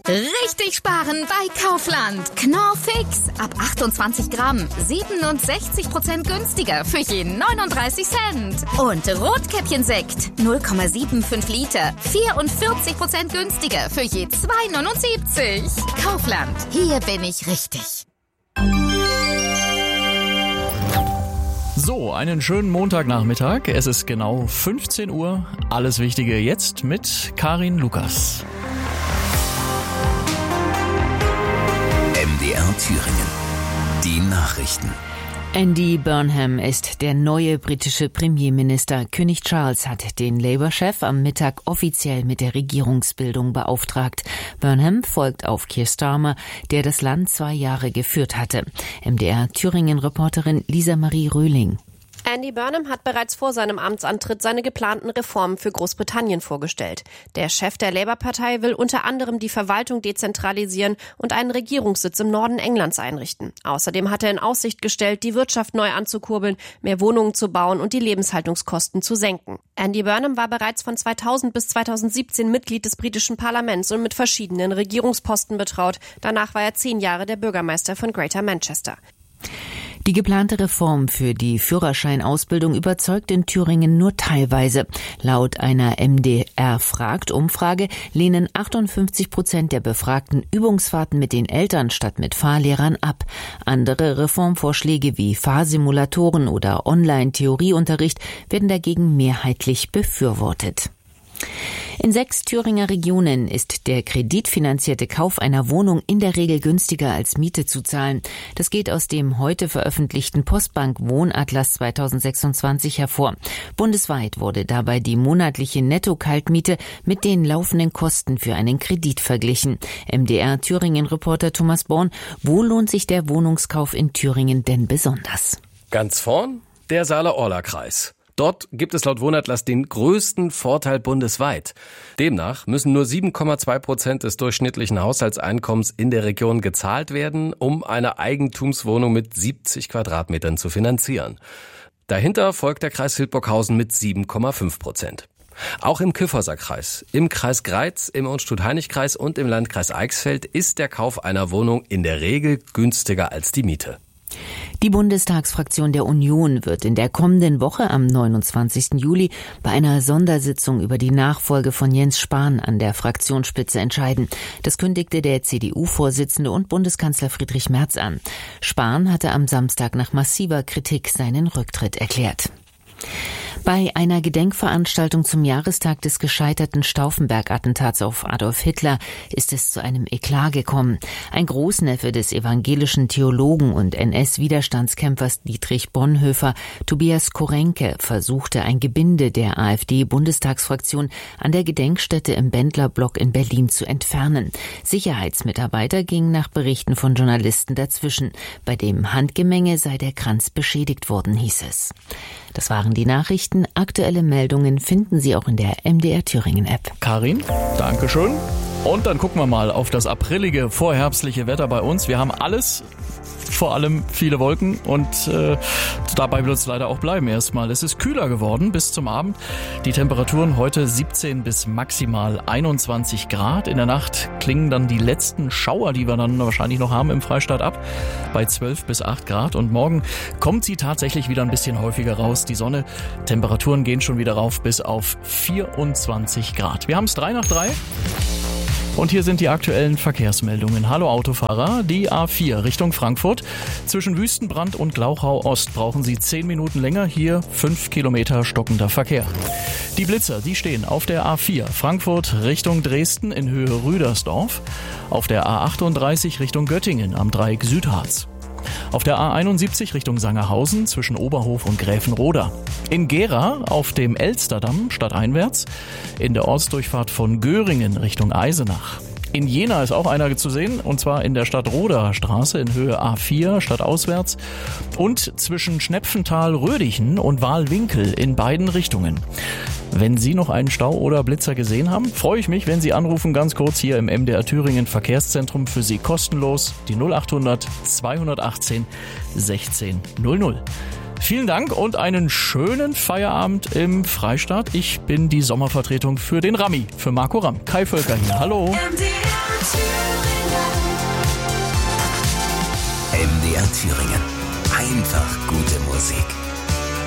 Richtig sparen bei Kaufland. Knorr Fix. Ab 28 Gramm. 67% günstiger für je 39 Cent. Und Rotkäppchensekt. 0,75 Liter. 44% günstiger für je 2,79. Kaufland. Hier bin ich richtig. So, einen schönen Montagnachmittag. Es ist genau 15 Uhr. Alles Wichtige jetzt mit Karin Lukas. MDR Thüringen. Die Nachrichten. Andy Burnham ist der neue britische Premierminister. König Charles hat den Labour-Chef am Mittag offiziell mit der Regierungsbildung beauftragt. Burnham folgt auf Keir Starmer, der das Land 2 Jahre geführt hatte. MDR Thüringen-Reporterin Lisa Marie Röhling. Andy Burnham hat bereits vor seinem Amtsantritt seine geplanten Reformen für Großbritannien vorgestellt. Der Chef der Labour-Partei will unter anderem die Verwaltung dezentralisieren und einen Regierungssitz im Norden Englands einrichten. Außerdem hat er in Aussicht gestellt, die Wirtschaft neu anzukurbeln, mehr Wohnungen zu bauen und die Lebenshaltungskosten zu senken. Andy Burnham war bereits von 2000 bis 2017 Mitglied des britischen Parlaments und mit verschiedenen Regierungsposten betraut. Danach war er 10 Jahre der Bürgermeister von Greater Manchester. Die geplante Reform für die Führerscheinausbildung überzeugt in Thüringen nur teilweise. Laut einer MDR-Fragt-Umfrage lehnen 58% der Befragten Übungsfahrten mit den Eltern statt mit Fahrlehrern ab. Andere Reformvorschläge wie Fahrsimulatoren oder Online-Theorieunterricht werden dagegen mehrheitlich befürwortet. In 6 Thüringer Regionen ist der kreditfinanzierte Kauf einer Wohnung in der Regel günstiger als Miete zu zahlen. Das geht aus dem heute veröffentlichten Postbank Wohnatlas 2026 hervor. Bundesweit wurde dabei die monatliche Netto-Kaltmiete mit den laufenden Kosten für einen Kredit verglichen. MDR Thüringen-Reporter Thomas Born, wo lohnt sich der Wohnungskauf in Thüringen denn besonders? Ganz vorn der Saale-Orla-Kreis. Dort gibt es laut Wohnatlas den größten Vorteil bundesweit. Demnach müssen nur 7,2% des durchschnittlichen Haushaltseinkommens in der Region gezahlt werden, um eine Eigentumswohnung mit 70 Quadratmetern zu finanzieren. Dahinter folgt der Kreis Hildburghausen mit 7,5%. Auch im Kyffhäuser-Kreis, im Kreis Greiz, im Unstrut-Hainich-Kreis und im Landkreis Eichsfeld ist der Kauf einer Wohnung in der Regel günstiger als die Miete. Die Bundestagsfraktion der Union wird in der kommenden Woche am 29. Juli bei einer Sondersitzung über die Nachfolge von Jens Spahn an der Fraktionsspitze entscheiden. Das kündigte der CDU-Vorsitzende und Bundeskanzler Friedrich Merz an. Spahn hatte am Samstag nach massiver Kritik seinen Rücktritt erklärt. Bei einer Gedenkveranstaltung zum Jahrestag des gescheiterten Stauffenberg-Attentats auf Adolf Hitler ist es zu einem Eklat gekommen. Ein Großneffe des evangelischen Theologen und NS-Widerstandskämpfers Dietrich Bonhoeffer, Tobias Korenke, versuchte ein Gebinde der AfD-Bundestagsfraktion an der Gedenkstätte im Bendlerblock in Berlin zu entfernen. Sicherheitsmitarbeiter gingen nach Berichten von Journalisten dazwischen. Bei dem Handgemenge sei der Kranz beschädigt worden, hieß es. Das waren die Nachrichten. Aktuelle Meldungen finden Sie auch in der MDR Thüringen App. Karin, Dankeschön. Und dann gucken wir mal auf das aprillige, vorherbstliche Wetter bei uns. Wir haben alles, vor allem viele Wolken und dabei wird es leider auch bleiben erstmal. Es ist kühler geworden bis zum Abend. Die Temperaturen heute 17 bis maximal 21 Grad. In der Nacht klingen dann die letzten Schauer, die wir dann wahrscheinlich noch haben im Freistaat ab, bei 12 bis 8 Grad. Und morgen kommt sie tatsächlich wieder ein bisschen häufiger raus. Die Sonne, Temperaturen gehen schon wieder rauf bis auf 24 Grad. Wir haben es 3 nach 3. Und hier sind die aktuellen Verkehrsmeldungen. Hallo Autofahrer, die A4 Richtung Frankfurt. Zwischen Wüstenbrand und Glauchau Ost brauchen Sie 10 Minuten länger. Hier 5 Kilometer stockender Verkehr. Die Blitzer, die stehen auf der A4 Frankfurt Richtung Dresden in Höhe Rüdersdorf. Auf der A38 Richtung Göttingen am Dreieck Südharz. Auf der A71 Richtung Sangerhausen zwischen Oberhof und Gräfenroda. In Gera auf dem Elsterdamm stadteinwärts. In der Ortsdurchfahrt von Göringen Richtung Eisenach. In Jena ist auch einer zu sehen, und zwar in der Stadtroder Straße in Höhe A4 stadtauswärts und zwischen Schnepfenthal-Rödichen und Wahlwinkel in beiden Richtungen. Wenn Sie noch einen Stau oder Blitzer gesehen haben, freue ich mich, wenn Sie anrufen, ganz kurz hier im MDR Thüringen Verkehrszentrum, für Sie kostenlos, die 0800 218 16 00. Vielen Dank und einen schönen Feierabend im Freistaat. Ich bin die Sommervertretung für den Rami, für Marco Ramm. Kai Völker hier. Hallo. MDR MDR Thüringen. Einfach gute Musik.